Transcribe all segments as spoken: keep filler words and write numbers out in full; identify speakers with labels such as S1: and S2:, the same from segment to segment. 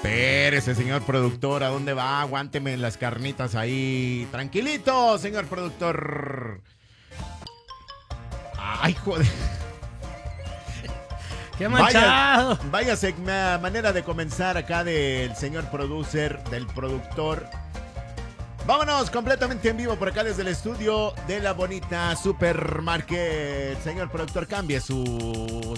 S1: Espérese, señor productor, ¿a dónde va? Aguánteme las carnitas ahí. Tranquilito, señor productor. Ay, joder.
S2: ¡Qué manchado!
S1: Vaya, vaya manera de comenzar acá del señor producer, del productor. Vámonos completamente en vivo por acá desde el estudio de la bonita Supermarket. Señor productor, cambie sus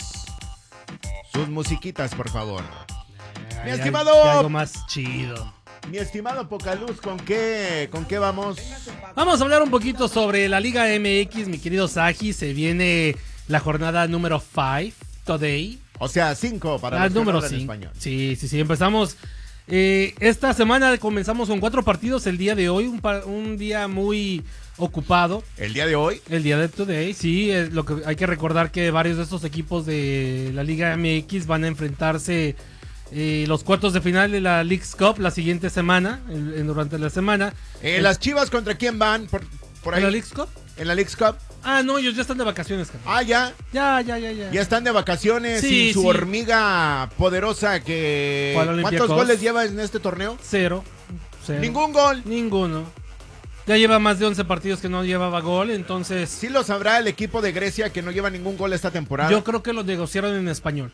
S1: sus musiquitas, por favor. Mi
S2: Ay,
S1: estimado,
S2: ay, algo más chido.
S1: Mi estimado Pocaluz, ¿con qué, ¿con qué vamos?
S2: Vamos a hablar un poquito sobre la Liga M X, mi querido Saji. Se viene la jornada número cinco today.
S1: O sea, cinco para
S2: Ah,
S1: los que
S2: número
S1: no hablan
S2: cinco.
S1: español.
S2: Sí, sí, sí. Empezamos. Eh, esta semana comenzamos con cuatro partidos el día de hoy. Un, pa- un día muy ocupado.
S1: El día de hoy.
S2: El día de today, sí. Es lo que hay que recordar que varios de estos equipos de la Liga M X van a enfrentarse. Eh, los cuartos de final de la Leagues Cup la siguiente semana, en- en- durante la semana.
S1: Eh,
S2: El-
S1: ¿Las Chivas contra quién van? Por, por ahí.
S2: ¿En la Leagues Cup?
S1: ¿En la Leagues Cup?
S2: Ah, no, ellos ya están de vacaciones, carnal.
S1: Ah, ya.
S2: Ya, ya, ya, ya.
S1: Ya están de vacaciones
S2: Sí,
S1: y su
S2: sí.
S1: hormiga poderosa que...
S2: ¿Cuál,
S1: ¿Cuántos
S2: Olympiacos?
S1: goles lleva en este torneo?
S2: Cero. Cero.
S1: Ningún gol.
S2: Ninguno. Ya lleva más de once partidos que no llevaba gol, entonces...
S1: Sí lo sabrá el equipo de Grecia que no lleva ningún gol esta temporada.
S2: Yo creo que lo negociaron en español.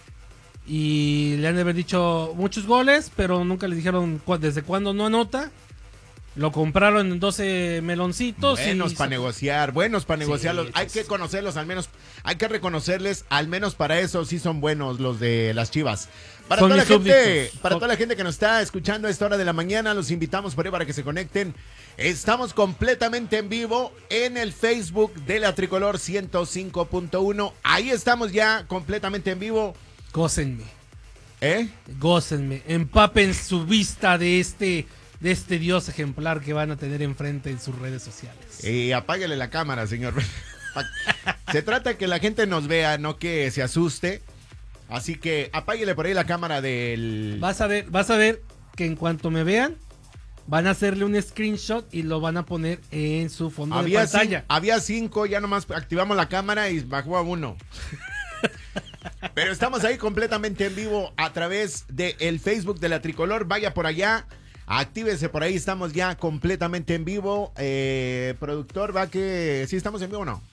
S2: Y le han de haber dicho muchos goles, pero nunca le dijeron cu- desde cuándo no anota. Lo compraron en doce meloncitos.
S1: Buenos
S2: y
S1: para negociar, buenos para negociarlos.
S2: Sí,
S1: hay
S2: sí,
S1: que
S2: sí.
S1: conocerlos al menos, hay que reconocerles, al menos para eso sí son buenos los de las Chivas. Para
S2: Son
S1: toda la
S2: mis
S1: gente,
S2: súbditos.
S1: para
S2: Son-
S1: toda la gente que nos está escuchando a esta hora de la mañana, los invitamos por ahí para que se conecten. Estamos completamente en vivo en el Facebook de la Tricolor ciento cinco punto uno. Ahí estamos ya completamente en vivo.
S2: Gócenme,
S1: ¿Eh?
S2: gócenme, empapen su vista de este, de este dios ejemplar que van a tener enfrente en sus redes sociales.
S1: Y apáguele la cámara, señor. Se trata que la gente nos vea, no que se asuste. Así que apáguele por ahí la cámara del...
S2: Vas a ver, vas a ver que en cuanto me vean, van a hacerle un screenshot y lo van a poner en su fondo
S1: Había,
S2: de pantalla.
S1: cin- había cinco, ya nomás activamos la cámara y bajó a uno. Pero estamos ahí completamente en vivo a través del Facebook de la Tricolor. Vaya por allá, actívese por ahí, estamos ya completamente en vivo. Eh, productor, va que... ¿Sí estamos en vivo o no?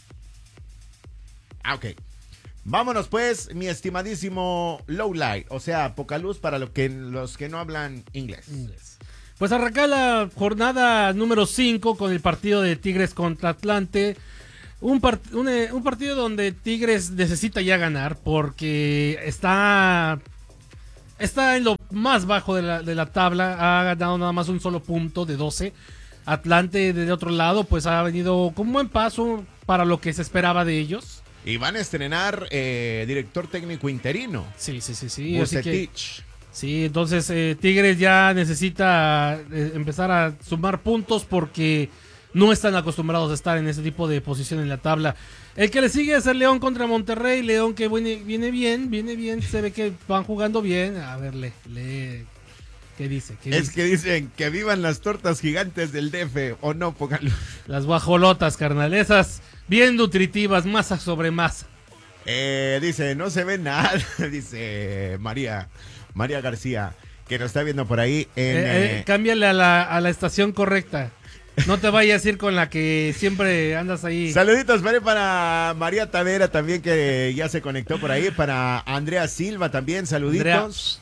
S1: Ah, ok. Vámonos pues, mi estimadísimo Lowlight, o sea, poca luz para lo que, los que no hablan inglés.
S2: Inglés. Pues arranca la jornada número cinco con el partido de Tigres contra Atlante. Un, part- un, eh, un partido donde Tigres necesita ya ganar porque está, está en lo más bajo de la, de la tabla. Ha ganado nada más un solo punto de doce. Atlante, del otro lado, pues ha venido con buen paso para lo que se esperaba de ellos.
S1: Y van a estrenar eh, director técnico interino.
S2: Sí, sí, sí, sí. Así que,
S1: Vucetich.
S2: sí, entonces eh, Tigres ya necesita eh, empezar a sumar puntos porque no están acostumbrados a estar en ese tipo de posición en la tabla. El que le sigue es el León contra Monterrey. León que viene, viene bien, viene bien, se ve que van jugando bien. A ver, lee, lee. ¿Qué dice? ¿Qué
S1: Es
S2: dice?
S1: que dicen que vivan las tortas gigantes del D F, ¿o no, poca luz?
S2: Las guajolotas, carnal, esas bien nutritivas, masa sobre masa.
S1: Eh, dice, no se ve nada, dice María, María García, que nos está viendo por ahí en...
S2: Eh, eh,
S1: eh,
S2: cámbiale a la, a la estación correcta. No te vayas a ir con la que siempre andas ahí.
S1: Saluditos para, para María Tavera también, que ya se conectó por ahí, para Andrea Silva también, saluditos.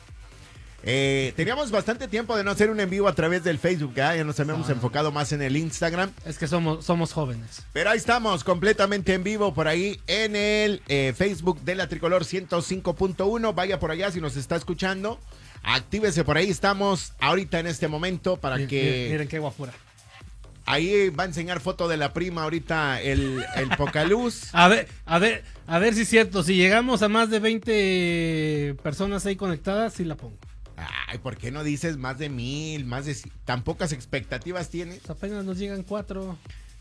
S1: Eh, teníamos bastante tiempo de no hacer un en vivo a través del Facebook, ¿eh? Ya nos habíamos
S2: Ah.
S1: enfocado más en el Instagram.
S2: Es que somos, somos jóvenes.
S1: Pero ahí estamos, completamente en vivo por ahí en el eh, Facebook de la Tricolor ciento cinco punto uno. Vaya por allá si nos está escuchando. Actívese por ahí, estamos ahorita en este momento para
S2: Miren,
S1: que...
S2: miren, miren qué guapura.
S1: Ahí va a enseñar foto de la prima ahorita el, el Pocaluz.
S2: A ver, a ver, a ver si es cierto. Si llegamos a más de veinte personas ahí conectadas, sí la pongo.
S1: Ay, ¿por qué no dices más de mil? Más de... ci- ¿Tan pocas expectativas tienes?
S2: Pues apenas nos llegan cuatro.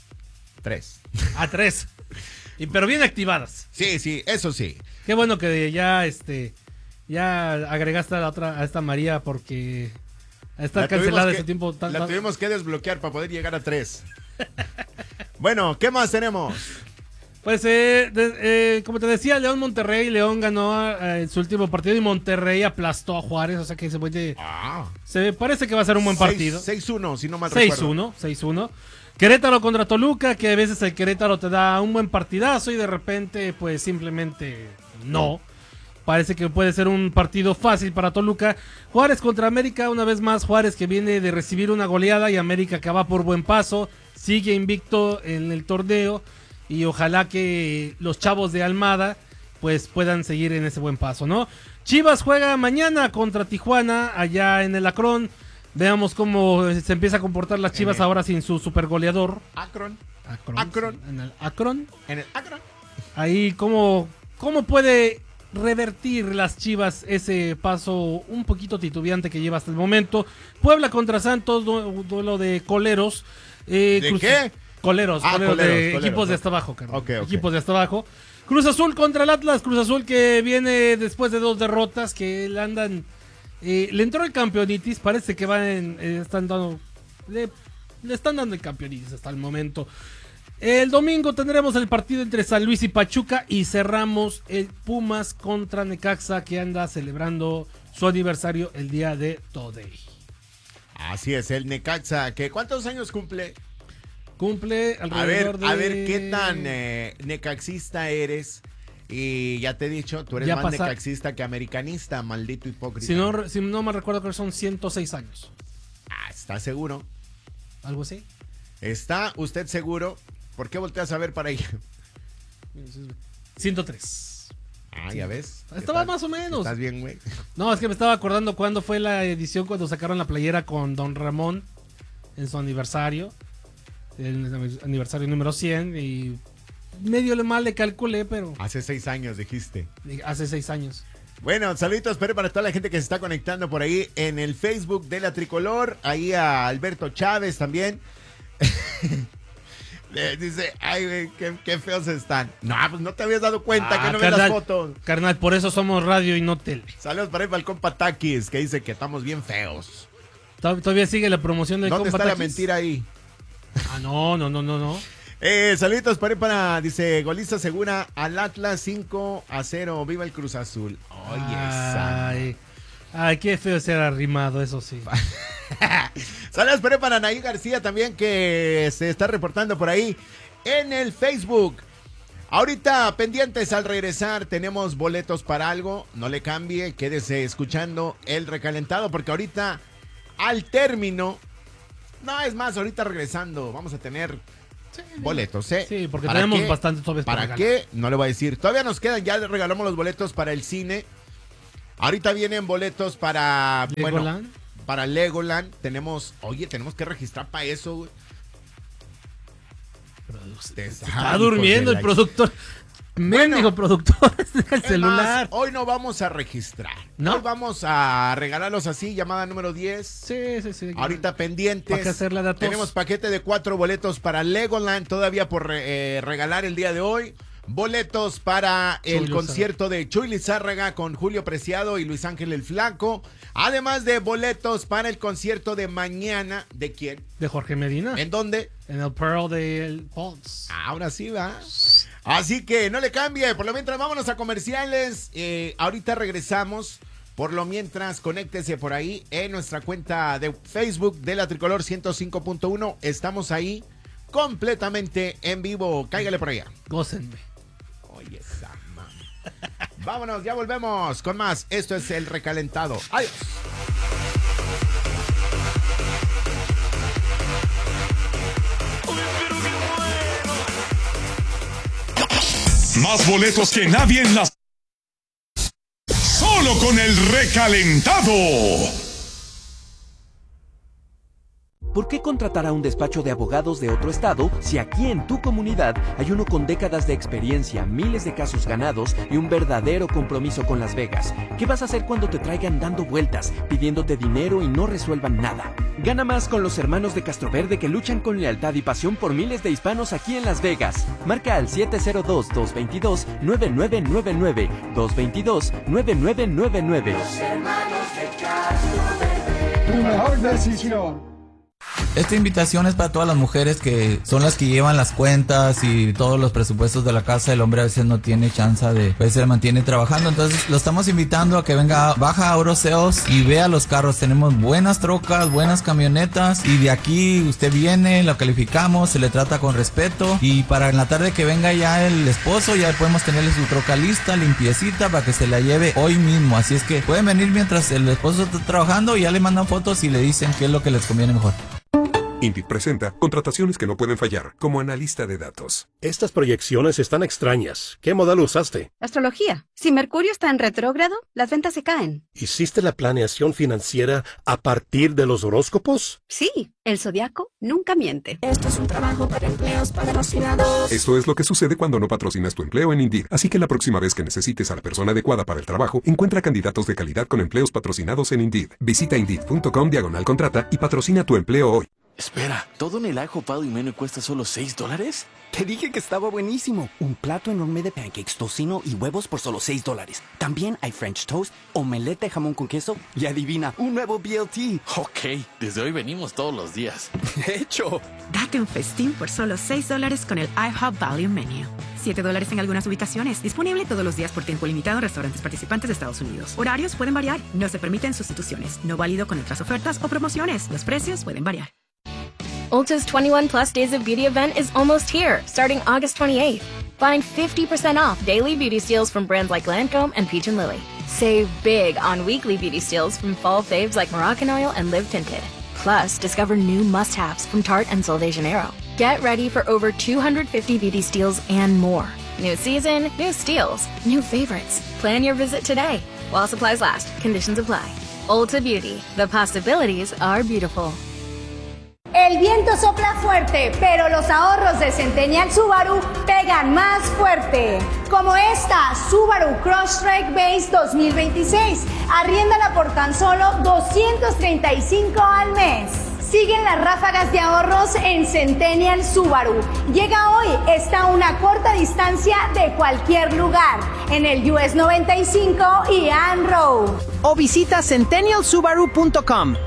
S1: Tres.
S2: A tres. Y, pero bien activadas.
S1: Sí, sí, eso sí.
S2: Qué bueno que ya este ya agregaste a la otra, a esta María, porque está
S1: La
S2: cancelada
S1: tuvimos
S2: ese
S1: que-
S2: tiempo tan,
S1: La
S2: tan-
S1: tuvimos que desbloquear para poder llegar a tres. Bueno, ¿qué más tenemos?
S2: Pues, eh, de, eh, como te decía, León Monterrey. León ganó eh, en su último partido y Monterrey aplastó a Juárez. O sea que se puede.
S1: Ah.
S2: Se parece que va a ser un buen partido.
S1: seis uno, si no mal
S2: seis
S1: recuerdo.
S2: uno, seis uno. Querétaro contra Toluca, que a veces el Querétaro te da un buen partidazo y de repente, pues simplemente no. Parece que puede ser un partido fácil para Toluca. Juárez contra América, una vez más Juárez que viene de recibir una goleada y América que va por buen paso, sigue invicto en el torneo y ojalá que los chavos de Almada pues puedan seguir en ese buen paso, ¿no? Chivas juega mañana contra Tijuana allá en el Akron. Veamos cómo se empieza a comportar las Chivas ahora sin su super goleador.
S1: Akron.
S2: Akron.
S1: Akron.
S2: En el Akron.
S1: En el Akron.
S2: Ahí cómo, cómo puede revertir las Chivas ese paso un poquito titubeante que lleva hasta el momento. Puebla contra Santos, du- duelo de coleros. Eh,
S1: ¿De
S2: Cruz-
S1: qué?
S2: Coleros,
S1: Ah,
S2: coleros,
S1: coleros,
S2: de
S1: coleros,
S2: equipos de
S1: ok.
S2: hasta abajo, carnal.
S1: Ok, ok.
S2: Equipos de hasta abajo. Cruz Azul contra el Atlas. Cruz Azul que viene después de dos derrotas que le andan. Eh, le entró el campeonitis. Parece que van en, eh, están dando. Le, le están dando el campeonitis hasta el momento. El domingo tendremos el partido entre San Luis y Pachuca y cerramos el Pumas contra Necaxa que anda celebrando su aniversario el día de Today.
S1: Así es, el Necaxa, que ¿cuántos años cumple?
S2: Cumple
S1: A ver,
S2: alrededor de...
S1: a ver qué tan eh, necaxista eres. Y ya te he dicho, tú eres
S2: Ya
S1: más
S2: pasa-
S1: necaxista que americanista, maldito hipócrita.
S2: Si no, re- si no me recuerdo que son ciento seis años.
S1: Ah, ¿está seguro?
S2: ¿Algo así?
S1: ¿Está usted seguro? ¿Por qué volteas a ver para allá?
S2: ciento tres.
S1: Ah, ya ves.
S2: Estaba
S1: ¿Estás-
S2: más o menos.
S1: ¿Estás bien, güey?
S2: No, es que me estaba acordando cuándo fue la edición cuando sacaron la playera con Don Ramón en su aniversario. El aniversario número cien y medio mal le calculé, pero
S1: Hace seis años dijiste.
S2: hace seis años.
S1: Bueno, saluditos pero para toda la gente que se está conectando por ahí en el Facebook de la Tricolor. Ahí a Alberto Chávez también. Le dice, ay, güey, qué, qué feos están. No, pues no te habías dado cuenta
S2: Ah,
S1: que no ves las
S2: carnal,
S1: fotos.
S2: Carnal, por eso somos radio y no tele.
S1: Saludos para el Balcón Patakis, que dice que estamos bien feos.
S2: Tod- Todavía sigue la promoción del
S1: ¿Dónde
S2: compa
S1: está la
S2: Taquis?
S1: mentira ahí?
S2: Ah, no, no, no, no, no.
S1: Eh, saluditos para, para, dice, golista segura al Atlas cinco a cero. Viva el Cruz Azul. Oye,
S2: Ay, ay, qué feo ser arrimado, eso sí.
S1: saludos para, para Anaí García también, que se está reportando por ahí en el Facebook. Ahorita, pendientes al regresar, tenemos boletos para algo. No le cambie, quédese escuchando el recalentado, porque ahorita, al término, no, es más, ahorita regresando, vamos a tener boletos, ¿eh?
S2: Sí, porque
S1: ¿Para
S2: tenemos
S1: qué?
S2: bastante todavía
S1: ¿Para
S2: ganar.
S1: qué? No le voy a decir. Todavía nos quedan, ya le regalamos los boletos para el cine. Ahorita vienen boletos para, bueno,
S2: Legoland.
S1: para Legoland. Tenemos, oye, tenemos que registrar para eso, güey. Te
S2: Está
S1: sabe,
S2: durmiendo
S1: hijo
S2: el
S1: de la-
S2: productor. Mendigo productor, deja el
S1: Es
S2: celular.
S1: más, hoy no vamos a registrar.
S2: ¿No?
S1: Hoy vamos a regalarlos así, llamada número diez.
S2: Sí, sí, sí.
S1: Ahorita pendientes.
S2: ¿Para qué hacerla de a tos?
S1: Tenemos paquete de cuatro boletos para Legoland todavía por eh, regalar el día de hoy. Boletos para el
S2: Chuy
S1: concierto de Chuy Lizárraga con Julio Preciado y Luis Ángel el Flaco. Además de boletos para el concierto de mañana. ¿De quién?
S2: De Jorge Medina.
S1: ¿En dónde?
S2: En el Pearl de Pulse.
S1: Ahora sí va. Así que no le cambie. Por lo mientras, vámonos a comerciales. Eh, ahorita regresamos. Por lo mientras, conéctese por ahí en nuestra cuenta de Facebook de la Tricolor ciento cinco punto uno. Estamos ahí completamente en vivo. Cáigale por allá.
S2: Gócenme.
S1: Oye, esa mamá. Vámonos, ya volvemos con más. Esto es El Recalentado. Adiós.
S3: Más boletos que nadie en las... Solo con El Recalentado.
S4: ¿Por qué contratar a un despacho de abogados de otro estado si aquí en tu comunidad hay uno con décadas de experiencia, miles de casos ganados y un verdadero compromiso con Las Vegas? ¿Qué vas a hacer cuando te traigan dando vueltas, pidiéndote dinero y no resuelvan nada? Gana más con los hermanos de Castroverde que luchan con lealtad y pasión por miles de hispanos aquí en Las Vegas. Marca al siete cero dos, dos dos dos, nueve nueve nueve nueve, dos dos dos, nueve nueve nueve nueve.
S5: Los hermanos de Castroverde. Tu mejor decisión. esta invitación es para todas las mujeres que son las que llevan las cuentas y todos los presupuestos de la casa. El hombre a veces no tiene chance de, pues se mantiene trabajando. Entonces lo estamos invitando a que venga, baja a Oroseos y vea los carros. Tenemos buenas trocas, buenas camionetas y de aquí usted viene, lo calificamos, se le trata con respeto y para en la tarde que venga ya el esposo, ya podemos tenerle su troca lista, limpiecita para que se la lleve hoy mismo. Así es que pueden venir mientras el esposo está trabajando y ya le mandan fotos y le dicen qué es lo que les conviene mejor.
S6: Indeed presenta contrataciones que no pueden fallar, como analista de datos.
S7: Estas proyecciones están extrañas. ¿Qué modelo usaste?
S8: Astrología. Si Mercurio está en retrógrado, las ventas se caen.
S7: ¿Hiciste la planeación financiera a partir de los horóscopos?
S8: Sí, el zodiaco nunca miente.
S9: Esto es un trabajo para empleos patrocinados.
S6: Esto es lo que sucede cuando no patrocinas tu empleo en Indeed. Así que la próxima vez que necesites a la persona adecuada para el trabajo, encuentra candidatos de calidad con empleos patrocinados en Indeed. Visita Indeed.com diagonal contrata y patrocina tu empleo hoy.
S10: Espera, ¿todo en el ajo Pado y Meno cuesta solo seis dólares? Te dije que estaba buenísimo. Un plato enorme de pancakes, tocino y huevos por solo seis dólares. También hay French toast, omelette de jamón con queso y adivina, un nuevo B L T.
S11: Ok, desde hoy venimos todos los días.
S10: ¡Hecho!
S12: Date un festín por solo seis dólares con el IHOP Value Menu. siete dólares en algunas ubicaciones. Disponible todos los días por tiempo limitado en restaurantes participantes de Estados Unidos. Horarios pueden variar. No se permiten sustituciones. No válido con otras ofertas o promociones. Los precios pueden variar.
S13: Ulta's twenty-one plus Days of Beauty event is almost here, starting August twenty-eighth. Find fifty percent off daily beauty steals from brands like Lancome and Peach and Lily. Save big on weekly beauty steals from fall faves like Moroccan Oil and Live Tinted. Plus, discover new must-haves from Tarte and Sol de Janeiro. Get ready for over two hundred fifty beauty steals and more. New season, new steals, new favorites. Plan your visit today. While supplies last, conditions apply. Ulta Beauty, the possibilities are beautiful.
S14: El viento sopla fuerte, pero los ahorros de Centennial Subaru pegan más fuerte. Como esta Subaru Crosstrek Base dos mil veintiséis. Arriéndala por tan solo doscientos treinta y cinco al mes. Siguen las ráfagas de ahorros en Centennial Subaru. Llega hoy, está a una corta distancia de cualquier lugar. En el U S noventa y cinco y Ann Road.
S15: O visita centennial subaru punto com.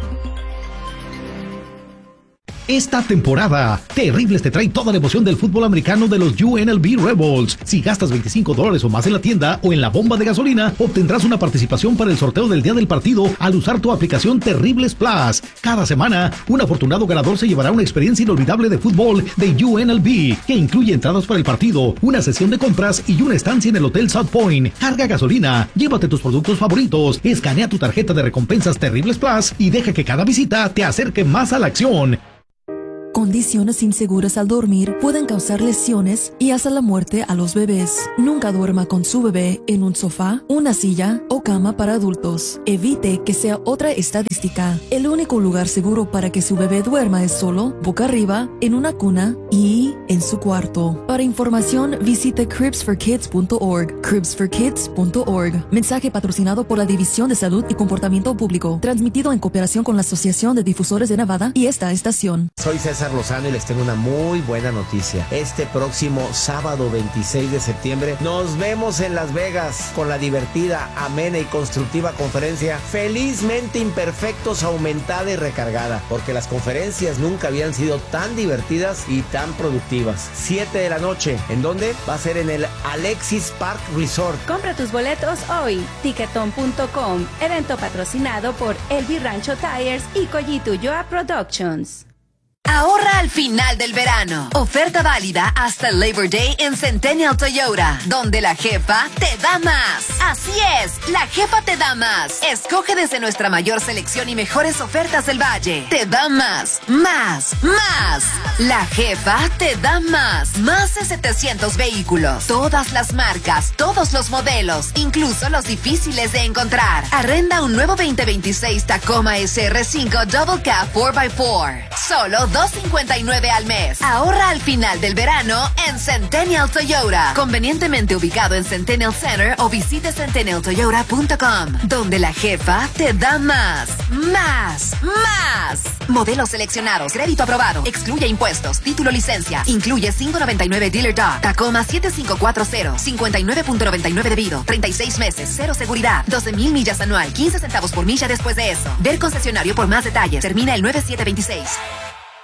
S16: Esta temporada, Terribles te trae toda la emoción del fútbol americano de los U N L V Rebels. Si gastas veinticinco dólares o más en la tienda o en la bomba de gasolina, obtendrás una participación para el sorteo del día del partido al usar tu aplicación Terribles Plus. Cada semana, un afortunado ganador se llevará una experiencia inolvidable de fútbol de U N L V, que incluye entradas para el partido, una sesión de compras y una estancia en el Hotel South Point. Carga gasolina, llévate tus productos favoritos, escanea tu tarjeta de recompensas Terribles Plus y deja que cada visita te acerque más a la acción.
S17: Condiciones inseguras al dormir pueden causar lesiones y hasta la muerte a los bebés. Nunca duerma con su bebé en un sofá, una silla o cama para adultos. Evite que sea otra estadística. El único lugar seguro para que su bebé duerma es solo, boca arriba, en una cuna y en su cuarto. Para información, visite cribs for kids punto org. cribs for kids punto org. Mensaje patrocinado por la División de Salud y Comportamiento Público. Transmitido en cooperación con la Asociación de Difusores de Nevada y esta estación.
S18: Soy César Lozano y les tengo una muy buena noticia. Este próximo sábado veintiséis de septiembre nos vemos en Las Vegas con la divertida, amena y constructiva conferencia Felizmente Imperfectos, aumentada y recargada, porque las conferencias nunca habían sido tan divertidas y tan productivas. siete de la noche. ¿En dónde? Va a ser en el Alexis Park Resort.
S19: Compra tus boletos hoy. Ticketon punto com. Evento patrocinado por Elvi Rancho Tires y Collito Ulloa Productions.
S20: Ahorra al final del verano. Oferta válida hasta el Labor Day en Centennial Toyota, donde la jefa te da más. Así es, la jefa te da más. Escoge desde nuestra mayor selección y mejores ofertas del Valle. Te da más, más, más. La jefa te da más. Más de setecientos vehículos. Todas las marcas, todos los modelos, incluso los difíciles de encontrar. Arrenda un nuevo veinte veintiséis Tacoma S R cinco Double Cab cuatro por cuatro. Solo dos cincuenta y nueve al mes. Ahorra al final del verano en Centennial Toyota. Convenientemente ubicado en Centennial Center o visite centennial toyota punto com, donde la jefa te da más, más, más. Modelos seleccionados, crédito aprobado, excluye impuestos, título, licencia, incluye cinco noventa y nueve Dealer Dog, Tacoma siete cinco cuatro cero, cincuenta y nueve punto noventa y nueve debido, treinta y seis meses, cero seguridad, doce mil millas anual, quince centavos por milla después de eso. Ver concesionario por más detalles. Termina el nueve siete veintiséis.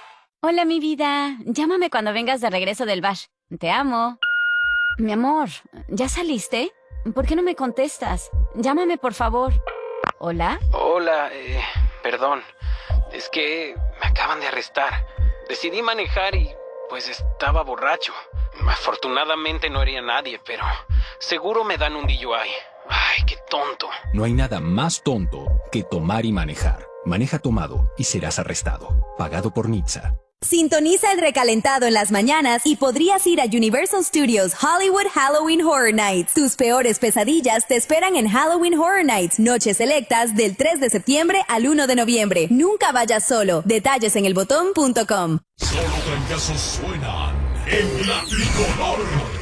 S21: Hola, mi vida. Llámame cuando vengas de regreso del bash. Te amo. Mi amor, ¿ya saliste? ¿Por qué no me contestas? Llámame, por favor. ¿Hola?
S22: Hola, eh, perdón. Es que me acaban de arrestar. Decidí manejar y, pues, estaba borracho. Afortunadamente no hería a nadie, pero seguro me dan un D U I. Ay, qué tonto.
S23: No hay nada más tonto que tomar y manejar. Maneja tomado y serás arrestado. Pagado por N H T S A.
S24: Sintoniza el recalentado en las mañanas y podrías ir a Universal Studios Hollywood Halloween Horror Nights. Tus peores pesadillas te esperan en Halloween Horror Nights, noches selectas del tres de septiembre al uno de noviembre. Nunca vayas solo. Detalles en el botón punto com.
S3: Solo trancazos suenan en la tricolor.